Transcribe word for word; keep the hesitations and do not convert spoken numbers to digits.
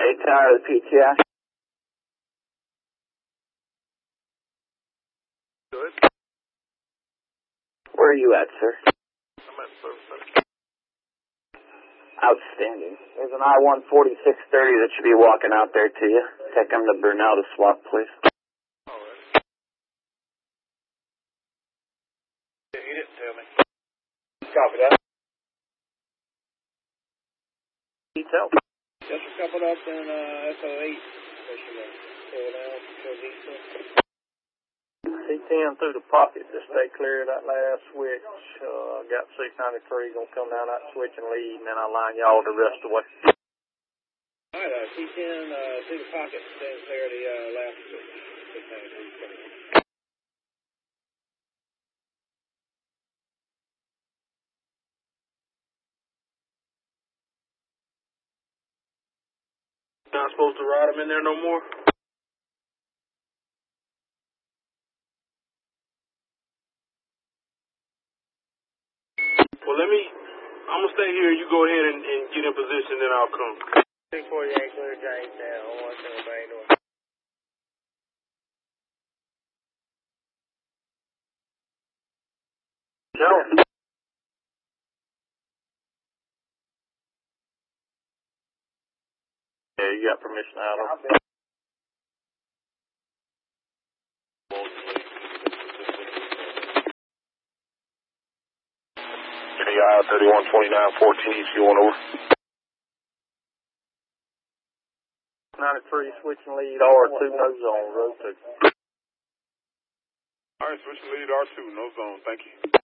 eight Tower to the P T I. Good. Where are you at, sir? I'm at the service center. Outstanding. There's an I one forty-six thirty that should be walking out there to you. Take him to Brunel to swap, please. All right. Yeah, he didn't tell me. Copy that. Detail. Just coupled up in uh, S O eight. Pushing the pull down to diesel. C ten through the pocket. Just stay clear of that last switch. Uh, got six ninety-three. Gonna come down that switch and lead, and then I'll line y'all the rest of the way. All right, uh, C ten uh, through the pocket. Stay clear of the uh, last switch. six ninety-three. Not supposed to ride him in there no more? Well, let me, I'm going to stay here. You go ahead and, and get in position, then I'll come. six forty-eight, clear James down. one seven bay north. Joe. Yeah, you got permission out of it. K I thirty-one twenty-nine fourteen, if you want over. ninety-three, switching lead, R two, no zone, road two. All right, switching lead R two, no zone, thank you.